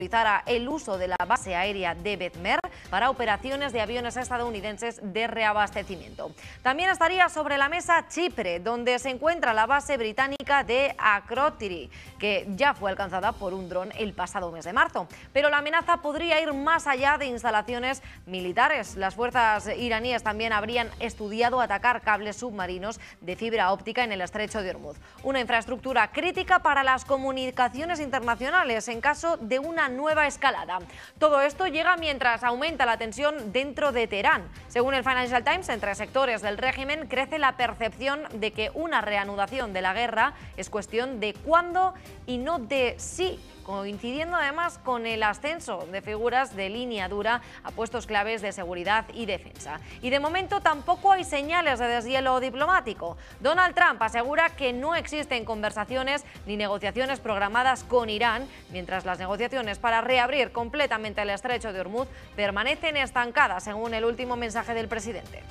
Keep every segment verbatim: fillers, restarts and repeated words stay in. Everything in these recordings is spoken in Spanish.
el uso de la base aérea de Besmer para operaciones de aviones estadounidenses de reabastecimiento. También estaría sobre la mesa Chipre, donde se encuentra la base británica de Akrotiri, que ya fue alcanzada por un dron el pasado mes de marzo. Pero la amenaza podría ir más allá de instalaciones militares. Las fuerzas iraníes también habrían estudiado atacar cables submarinos de fibra óptica en el estrecho de Hormuz, una infraestructura crítica para las comunicaciones internacionales en caso de una nueva escalada. Todo esto llega mientras aumenta la tensión dentro de Teherán. Según el Financial Times, entre sectores del régimen crece la percepción de que una reanudación de la guerra es cuestión de cuándo y no de si, coincidiendo además con el ascenso de figuras de línea dura a puestos claves de seguridad y defensa. Y de momento tampoco hay señales de deshielo diplomático. Donald Trump asegura que no existen conversaciones ni negociaciones programadas con Irán, mientras las negociaciones para reabrir completamente el estrecho de Hormuz permanecen estancadas, según el último mensaje del presidente.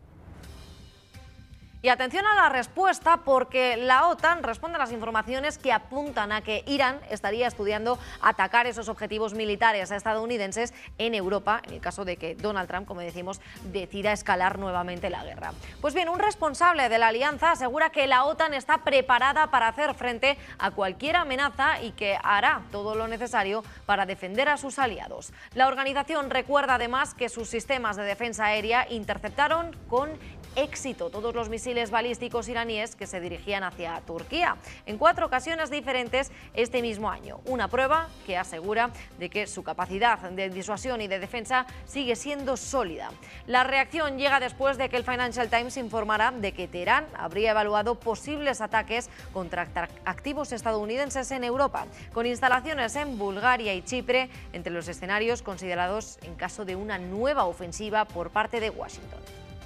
Y atención a la respuesta, porque la OTAN responde a las informaciones que apuntan a que Irán estaría estudiando atacar esos objetivos militares estadounidenses en Europa, en el caso de que Donald Trump, como decimos, decida escalar nuevamente la guerra. Pues bien, un responsable de la alianza asegura que la OTAN está preparada para hacer frente a cualquier amenaza y que hará todo lo necesario para defender a sus aliados. La organización recuerda además que sus sistemas de defensa aérea interceptaron con éxito todos los misiles balísticos iraníes que se dirigían hacia Turquía en cuatro ocasiones diferentes este mismo año. Una prueba que asegura de que su capacidad de disuasión y de defensa sigue siendo sólida. La reacción llega después de que el Financial Times informara de que Teherán habría evaluado posibles ataques contra activos estadounidenses en Europa, con instalaciones en Bulgaria y Chipre entre los escenarios considerados en caso de una nueva ofensiva por parte de Washington.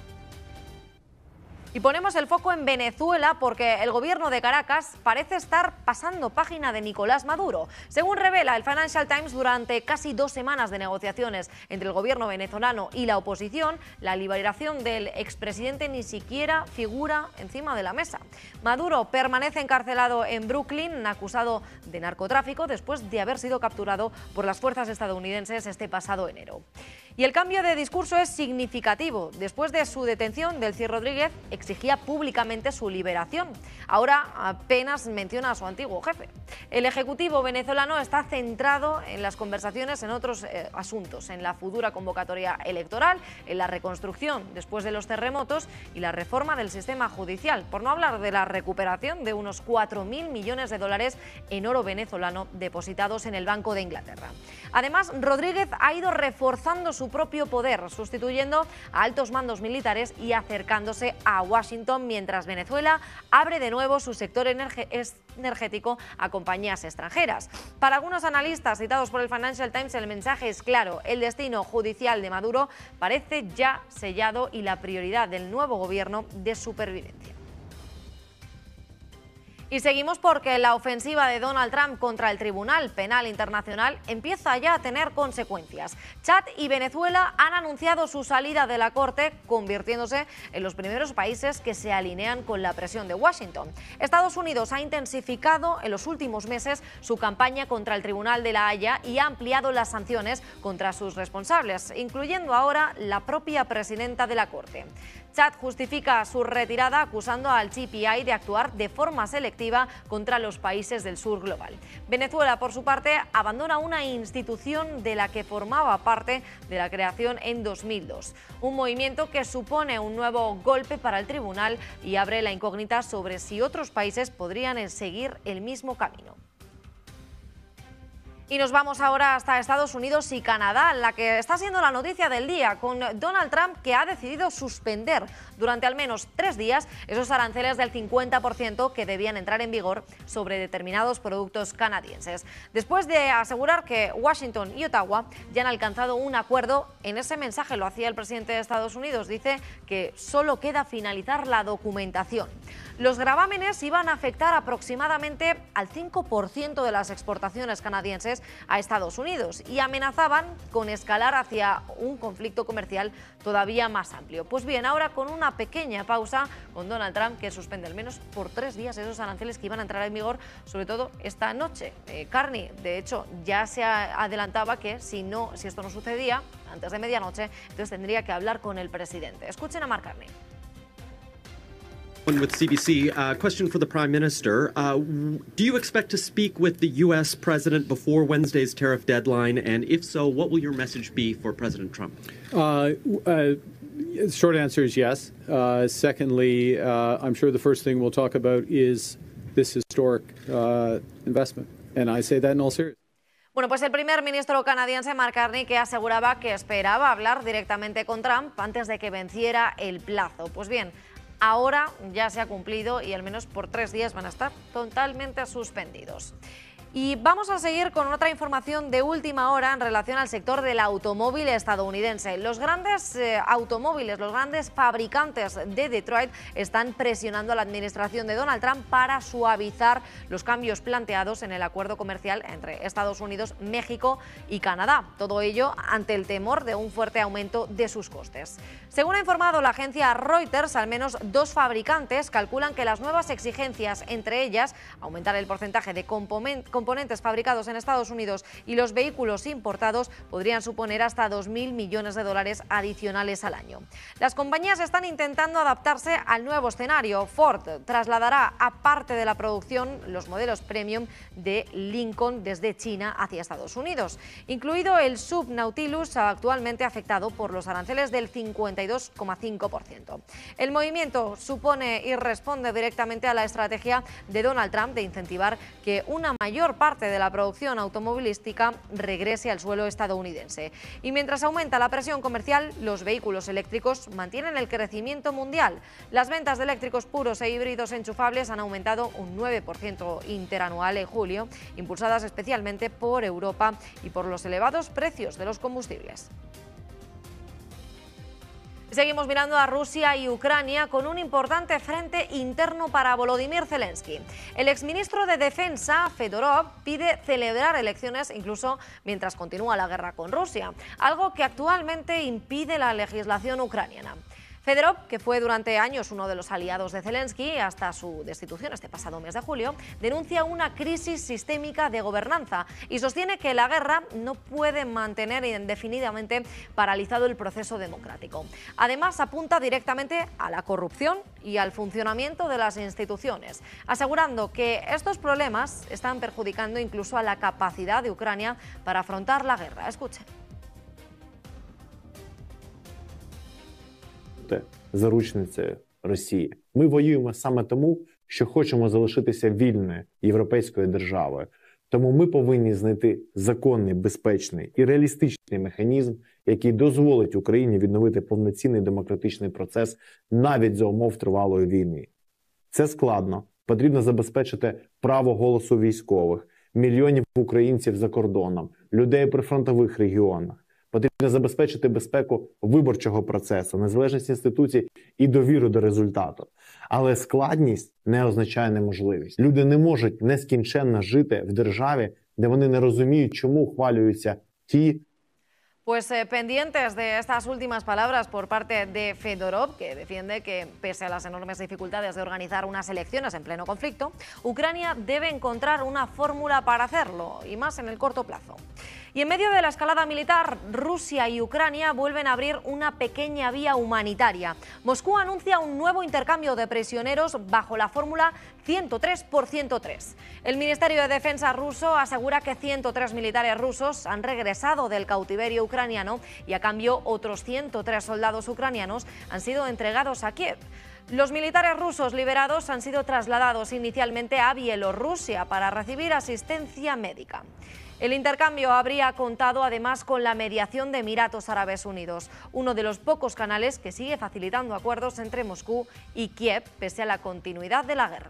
Y ponemos el foco en Venezuela porque el gobierno de Caracas parece estar pasando página de Nicolás Maduro. Según revela el Financial Times, durante casi dos semanas de negociaciones entre el gobierno venezolano y la oposición, la liberación del expresidente ni siquiera figura encima de la mesa. Maduro permanece encarcelado en Brooklyn, acusado de narcotráfico después de haber sido capturado por las fuerzas estadounidenses este pasado enero. Y el cambio de discurso es significativo. Después de su detención, Delcy Rodríguez exigía públicamente su liberación. Ahora apenas menciona a su antiguo jefe. El Ejecutivo venezolano está centrado en las conversaciones en otros eh, asuntos, en la futura convocatoria electoral, en la reconstrucción después de los terremotos y la reforma del sistema judicial, por no hablar de la recuperación de unos cuatro mil millones de dólares en oro venezolano depositados en el Banco de Inglaterra. Además, Rodríguez ha ido reforzando su propio poder, sustituyendo a altos mandos militares y acercándose a Washington, mientras Venezuela abre de nuevo su sector energético a compañías extranjeras. Para algunos analistas citados por el Financial Times, el mensaje es claro: el destino judicial de Maduro parece ya sellado y la prioridad del nuevo gobierno de supervivencia. Y seguimos porque la ofensiva de Donald Trump contra el Tribunal Penal Internacional empieza ya a tener consecuencias. Chad y Venezuela han anunciado su salida de la Corte, convirtiéndose en los primeros países que se alinean con la presión de Washington. Estados Unidos ha intensificado en los últimos meses su campaña contra el Tribunal de la Haya y ha ampliado las sanciones contra sus responsables, incluyendo ahora la propia presidenta de la Corte. Chad justifica su retirada acusando al G P I de actuar de forma selectiva contra los países del sur global. Venezuela, por su parte, abandona una institución de la que formaba parte de la creación en dos mil dos, un movimiento que supone un nuevo golpe para el tribunal y abre la incógnita sobre si otros países podrían seguir el mismo camino. Y nos vamos ahora hasta Estados Unidos y Canadá, la que está siendo la noticia del día, con Donald Trump, que ha decidido suspender durante al menos tres días esos aranceles del cincuenta por ciento que debían entrar en vigor sobre determinados productos canadienses. Después de asegurar que Washington y Ottawa ya han alcanzado un acuerdo, en ese mensaje lo hacía el presidente de Estados Unidos, dice que solo queda finalizar la documentación. Los gravámenes iban a afectar aproximadamente al cinco por ciento de las exportaciones canadienses aranceles a Estados Unidos y amenazaban con escalar hacia un conflicto comercial todavía más amplio. Pues bien, ahora con una pequeña pausa con Donald Trump, que suspende al menos por tres días esos aranceles que iban a entrar en vigor, sobre todo esta noche. Eh, Carney, de hecho, ya se adelantaba que si, no, si esto no sucedía antes de medianoche, entonces tendría que hablar con el presidente. Escuchen a Mark Carney. With C B C, uh, question for the Prime Minister. Uh, do you expect to speak with the U S president before Wednesday's tariff deadline? And if so, what will your message be for President Trump? Uh, uh, short answer is yes. Uh, secondly, uh, I'm sure the first thing we'll talk about is this historic uh, investment. And I say that in all seriousness. Bueno, pues el primer ministro canadiense, Mark Carney, que aseguraba que esperaba hablar directamente con Trump antes de que venciera el plazo. Pues bien, ahora ya se ha cumplido y al menos por tres días van a estar totalmente suspendidos. Y vamos a seguir con otra información de última hora en relación al sector del automóvil estadounidense. Los grandes eh, automóviles, los grandes fabricantes de Detroit están presionando a la administración de Donald Trump para suavizar los cambios planteados en el acuerdo comercial entre Estados Unidos, México y Canadá. Todo ello ante el temor de un fuerte aumento de sus costes. Según ha informado la agencia Reuters, al menos dos fabricantes calculan que las nuevas exigencias, entre ellas aumentar el porcentaje de componentes componentes fabricados en Estados Unidos y los vehículos importados, podrían suponer hasta dos mil millones de dólares adicionales al año. Las compañías están intentando adaptarse al nuevo escenario. Ford trasladará a parte de la producción los modelos premium de Lincoln desde China hacia Estados Unidos, incluido el S U V Nautilus, actualmente afectado por los aranceles del cincuenta y dos coma cinco por ciento. El movimiento supone y responde directamente a la estrategia de Donald Trump de incentivar que una mayor parte de la producción automovilística regrese al suelo estadounidense. Y mientras aumenta la presión comercial, los vehículos eléctricos mantienen el crecimiento mundial. Las ventas de eléctricos puros e híbridos enchufables han aumentado un nueve por ciento interanual en julio, impulsadas especialmente por Europa y por los elevados precios de los combustibles. Seguimos mirando a Rusia y Ucrania con un importante frente interno para Volodymyr Zelensky. El exministro de Defensa, Fedorov, pide celebrar elecciones incluso mientras continúa la guerra con Rusia, algo que actualmente impide la legislación ucraniana. Fedorov, que fue durante años uno de los aliados de Zelensky hasta su destitución este pasado mes de julio, denuncia una crisis sistémica de gobernanza y sostiene que la guerra no puede mantener indefinidamente paralizado el proceso democrático. Además, apunta directamente a la corrupción y al funcionamiento de las instituciones, asegurando que estos problemas están perjudicando incluso a la capacidad de Ucrania para afrontar la guerra. Escuchen. Заручницею Росії. Ми воюємо саме тому, що хочемо залишитися вільною європейською державою. Тому ми повинні знайти законний, безпечний і реалістичний механізм, який дозволить Україні відновити повноцінний демократичний процес навіть за умов тривалої війни. Це складно. Потрібно забезпечити право голосу військових, мільйонів українців за кордоном, людей у прифронтових регіонах. Потрібно забезпечити безпеку виборчого процесу, незалежність інституцій і довіру до результату. Але складність не означає неможливість. Люди не можуть нескінченно жити в державі, де вони не розуміють, чому ухвалюються ті. Pues eh, pendientes de estas últimas palabras por parte de Fedorov, que defiende que, pese a las enormes dificultades de organizar unas elecciones en pleno conflicto, Ucrania debe encontrar una fórmula para hacerlo, y más en el corto plazo. Y en medio de la escalada militar, Rusia y Ucrania vuelven a abrir una pequeña vía humanitaria. Moscú anuncia un nuevo intercambio de prisioneros bajo la fórmula ciento tres por ciento tres. El Ministerio de Defensa ruso asegura que ciento tres militares rusos han regresado del cautiverio ucraniano y a cambio otros ciento tres soldados ucranianos han sido entregados a Kiev. Los militares rusos liberados han sido trasladados inicialmente a Bielorrusia para recibir asistencia médica. El intercambio habría contado además con la mediación de Emiratos Árabes Unidos, uno de los pocos canales que sigue facilitando acuerdos entre Moscú y Kiev pese a la continuidad de la guerra.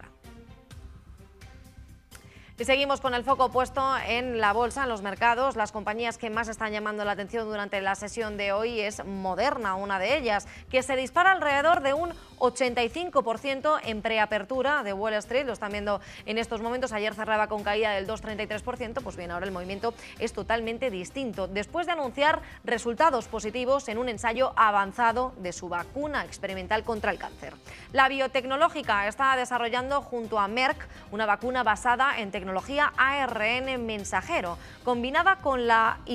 Y seguimos con el foco puesto en la bolsa, en los mercados. Las compañías que más están llamando la atención durante la sesión de hoy es Moderna, una de ellas, que se dispara alrededor de un ochenta y cinco por ciento en preapertura de Wall Street, lo están viendo en estos momentos. Ayer cerraba con caída del dos coma treinta y tres por ciento, pues bien, ahora el movimiento es totalmente distinto, después de anunciar resultados positivos en un ensayo avanzado de su vacuna experimental contra el cáncer. La biotecnológica está desarrollando junto a Merck una vacuna basada en tecnología A R N mensajero, combinada con la